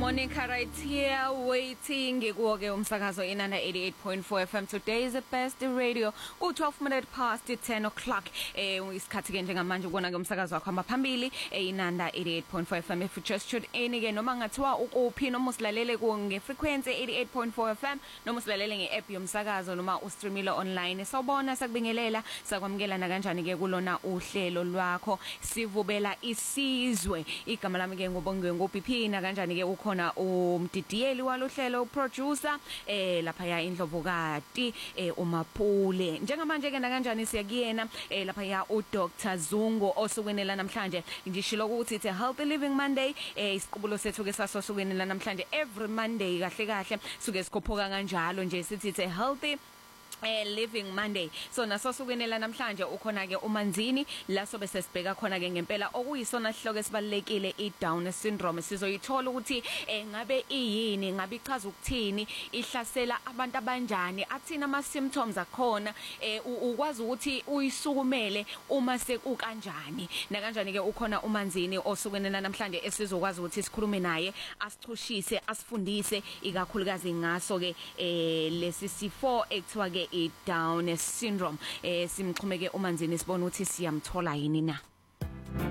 Monica right here waiting ngikuwoke umsakazo inana 88.4 FM. Today is the best radio ku 12 minutes past 10 o'clock. Isikhathi ke njengamanje ukona ke umsakazo wakho amaphambili inanda 88.4 FM. If you just tuned in ke noma ngathiwa ukuphi noma usilalele ku nge frequency 88.4 FM noma usilalele nge app yomsakazo noma ustreamile online. Sawubona sakubingelela sakwamkelana kanjani ke kulona uhlelo lwakho sivubela isizwe. Igama lami ke ngobongwe ngoPP na kanjani ke ukhona umdidiyeli walohlelo producer lapha ya Indlovukati uMaphule. Njengamanje ke na kanjani siyakuyena lapha ya uDr Zungu osukwenela namhlanje ngishilo ukuthi it's a healthy living Monday. Isiqubulo sethu ke sasosukwenela namhlanje every Monday kahle kahle suke sikhophoka kanjalo nje sithi it's a healthy living Monday. So naso sukenela namhlanje ukhona ke uManzini la sobe sesibheka khona ke ngempela okuyisona sihloko esibalekile iDown syndrome. Sizoyithola ukuthi ngabe iyini, ngabe ichaza ukuthini, ihlasela abantu abanjani, athina ama symptoms akhona, ukwazi ukuthi uyisukumele uma sekukanjani. Na kanjani ke ukhona uManzini osukenela namhlanje esizokwazi ukuthi sikhulume naye, asichushise, asifundise ikakhulukazi ngaso ke lesi sifo ekuthiwa ke iDown syndrome. Simxhumeke uManzini sibone ukuthi siyamthola yini na.